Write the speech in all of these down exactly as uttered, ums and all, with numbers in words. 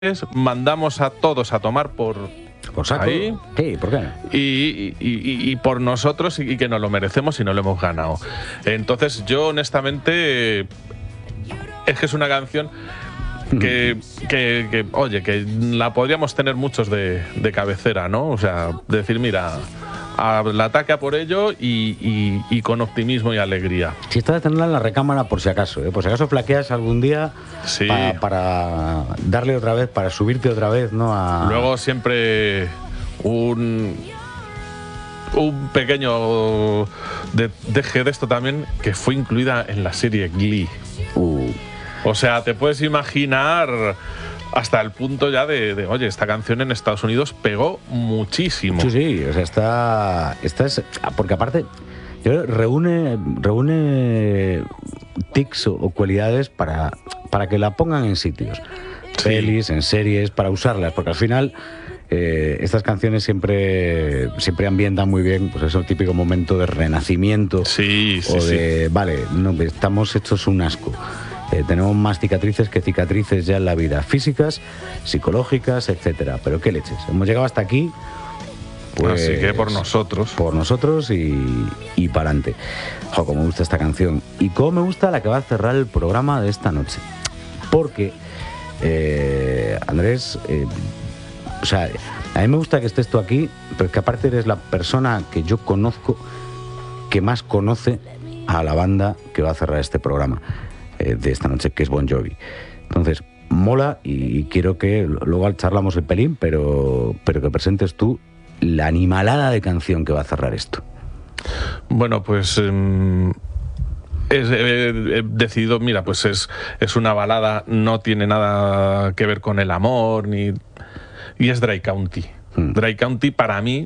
mandamos a todos a tomar por, ¿Por saco? ahí Sí, ¿por qué? y, y, y, y por nosotros y, y que nos lo merecemos y no lo hemos ganado. Entonces yo honestamente es que es una canción que, que, que oye, que la podríamos tener muchos de, de cabecera, ¿no? O sea, decir, mira, al ataque a por ello y, y, y con optimismo y alegría. Si está de tenerla en la recámara por si acaso, ¿eh? Por si acaso flaqueas algún día Sí. pa, para darle otra vez, para subirte otra vez, ¿no? A... Luego siempre un un pequeño de, deje de esto también, que fue incluida en la serie Glee. Uh. O sea, te puedes imaginar hasta el punto ya de, de oye, esta canción en Estados Unidos pegó muchísimo. Sí, sí, o sea, está, está es, porque aparte yo creo, reúne, reúne tics o, o cualidades para, para que la pongan en sitios, Sí. pelis, en series, para usarlas, porque al final eh, estas canciones siempre, siempre ambientan muy bien, pues ese típico momento de renacimiento. Sí, sí, o sí. de, vale, no, estamos hechos un asco. Eh, tenemos más cicatrices que cicatrices ya en la vida, físicas, psicológicas, etcétera. Pero qué leches, hemos llegado hasta aquí. Pues, Así que por nosotros. Por nosotros y, y para adelante. Jo, cómo me gusta esta canción. Y cómo me gusta la que va a cerrar el programa de esta noche. Porque, eh, Andrés, eh, o sea, a mí me gusta que estés tú aquí, pero es que aparte eres la persona que yo conozco que más conoce a la banda que va a cerrar este programa eh, de esta noche, que es Bon Jovi. Entonces, mola y quiero que luego charlamos el pelín, pero, pero que presentes tú la animalada de canción que va a cerrar esto. Bueno, pues eh, es, eh, he decidido, mira, pues es, es una balada, no tiene nada que ver con el amor, ni y es Dry County. Hmm. Dry County para mí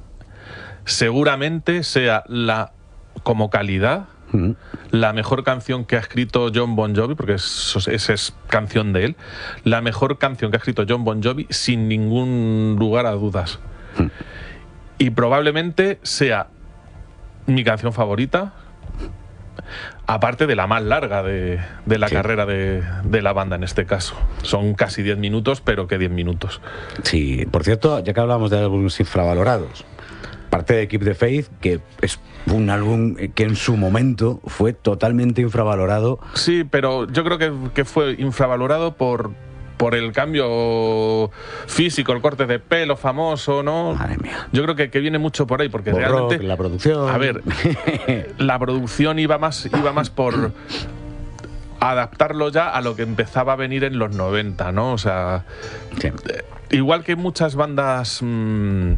seguramente sea la, como calidad, hmm. la mejor canción que ha escrito Jon Bon Jovi, porque esa es, es canción de él, la mejor canción que ha escrito Jon Bon Jovi sin ningún lugar a dudas. Hmm. Y probablemente sea mi canción favorita, aparte de la más larga de, de la sí. carrera de, de la banda en este caso. Son casi diez minutos, pero que diez minutos. Sí, por cierto, ya que hablamos de álbumes infravalorados, parte de Keep the Faith, que es un álbum que en su momento fue totalmente infravalorado. Sí, pero yo creo que, que fue infravalorado por... por el cambio físico, el corte de pelo famoso, ¿no? Madre mía. Yo creo que, que viene mucho por ahí, porque por realmente... rock, la producción... A ver, la producción iba más, iba más por adaptarlo ya a lo que empezaba a venir en los noventa, ¿no? O sea, sí. Igual que muchas bandas... Mmm,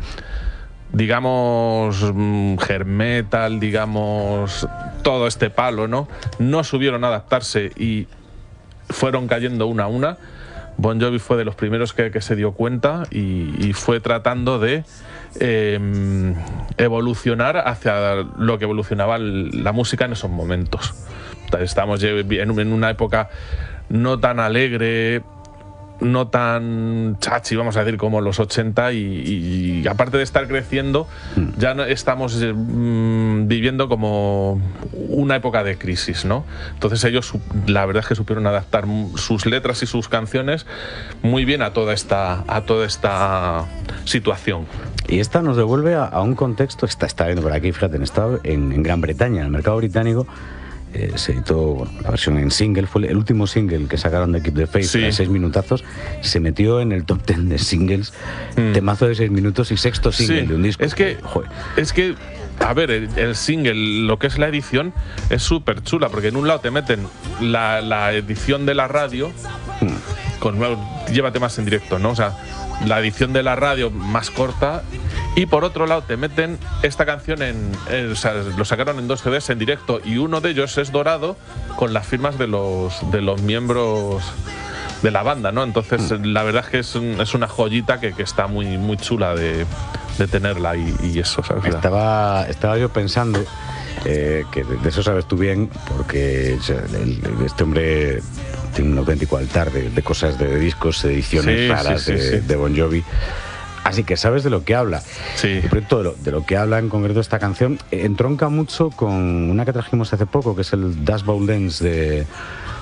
digamos, hair metal, digamos, todo este palo, ¿no? No supieron adaptarse y fueron cayendo una a una. Bon Jovi fue de los primeros que, que se dio cuenta y, y fue tratando de eh, evolucionar hacia lo que evolucionaba la música en esos momentos. Estamos en una época no tan alegre, no tan chachi, vamos a decir, como los ochenta y, y aparte de estar creciendo, ya no, estamos eh, viviendo como una época de crisis, ¿no? Entonces ellos, la verdad es que supieron adaptar sus letras y sus canciones muy bien a toda esta, a toda esta situación. Y esta nos devuelve a, a un contexto, está, está viendo por aquí, fíjate, en, estado, en, en Gran Bretaña, en el mercado británico. Eh, se editó bueno, la versión en single, fue el último single que sacaron de Keep the Faith, sí. de seis minutazos, se metió en el top ten de singles, mm. temazo de seis minutos y sexto single sí. de un disco. Es que, Joder. es que a ver, el, el single, lo que es la edición, es súper chula, porque en un lado te meten la, la edición de la radio, mm. con lleva temas en directo, ¿no? O sea, la edición de la radio más corta. Y por otro lado te meten esta canción en, en o sea, lo sacaron en dos C Ds en directo y uno de ellos es dorado con las firmas de los de los miembros de la banda, ¿no? Entonces mm. la verdad es que es, un, es una joyita que, que está muy muy chula de, de tenerla y, y eso, ¿sabes? Estaba estaba yo pensando eh, que de eso sabes tú bien, porque el, este hombre tiene un auténtico altar de, de cosas de, de discos, ediciones sí, raras sí, sí, de, sí. de Bon Jovi. Así que sabes de lo que habla. Sí. Y por de lo, de lo que habla en concreto esta canción, entronca mucho con una que trajimos hace poco, que es el Dust Bowl Dance de,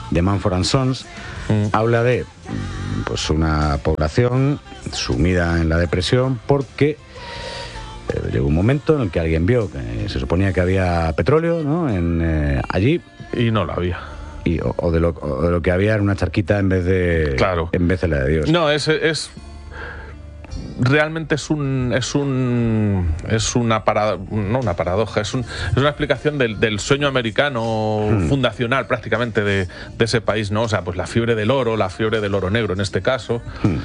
de Mumford and Sons, mm. habla de pues una población sumida en la depresión porque eh, llegó un momento en el que alguien vio que se suponía que había petróleo, ¿no? en, eh, allí y no lo había. Y, o, o, de lo, o de lo que había era una charquita en vez de claro. en vez de la de Dios. No, es, es realmente es un es un es una parada, no una paradoja, es, un, es una explicación del, del sueño americano hmm. fundacional prácticamente de, de ese país, ¿no? O sea, pues la fiebre del oro, la fiebre del oro negro en este caso. Hmm.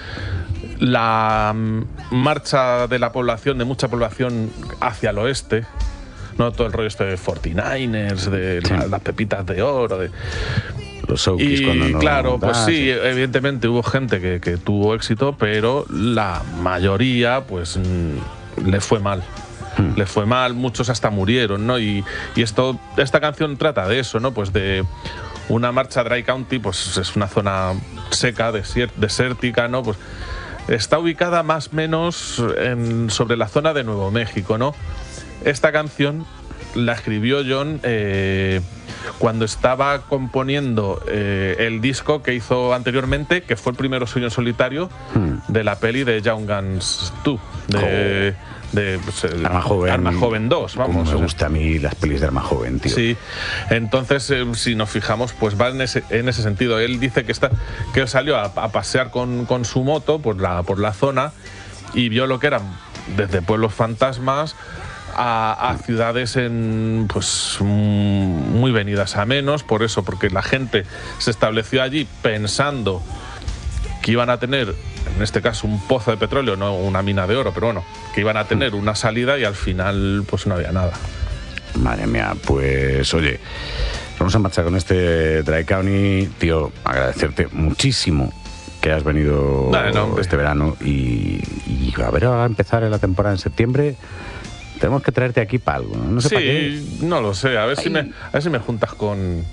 La marcha de la población, de mucha población hacia el oeste, no todo el rollo este de forty-niners, de sí. la, las pepitas de oro, de los Okies y cuando no claro, pues da, sí, sí, evidentemente hubo gente que, que tuvo éxito, pero la mayoría pues mm, le fue mal. Hmm. Le fue mal, muchos hasta murieron, ¿no? Y, y esto, esta canción trata de eso, ¿no? Pues de una marcha Dry County, pues es una zona seca, desier- desértica, ¿no? Pues está ubicada más o menos en, sobre la zona de Nuevo México, ¿no? Esta canción la escribió John eh, cuando estaba componiendo eh, el disco que hizo anteriormente, que fue el primero suyo en solitario, hmm. de la peli de Young Guns dos, de, oh. de pues, el, Arma Joven, Arma Joven dos, vamos. Como me gusta a mí las pelis de Arma Joven, tío. Sí, entonces eh, si nos fijamos, pues va en ese, en ese sentido. Él dice que, está, que salió a, a pasear con, con su moto por la, por la zona y vio lo que eran desde pueblos fantasmas A, a ciudades en, pues, muy venidas a menos, por eso, porque la gente se estableció allí pensando que iban a tener, en este caso, un pozo de petróleo, no una mina de oro, pero bueno, que iban a tener una salida y al final pues no había nada. Madre mía, pues oye, vamos a marchar con este Dry County, tío, agradecerte muchísimo que has venido Dale, no, este verano y, y a ver, a empezar la temporada en septiembre. Tenemos que traerte aquí para algo, ¿no? No sé sí, para qué. No lo sé. A ver, si me, a ver si me juntas con,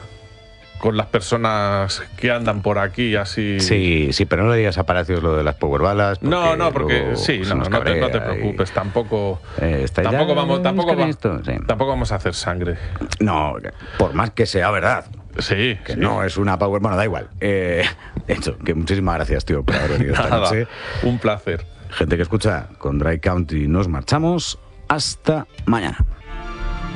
con las personas que andan por aquí así. Sí, sí, pero no le digas a Palacios lo de las powerbalas. No, no, porque sí, no, no, te, no te preocupes. Y... Tampoco, eh, tampoco, ya, vamos, tampoco, va, esto, sí. tampoco vamos a hacer sangre. No, por más que sea verdad. Sí. Que sí. no es una power. Bueno, da igual. Eh, hecho, que muchísimas gracias, tío, por haber venido esta Nada, noche. Un placer. Gente que escucha, con Dry County nos marchamos. Hasta mañana.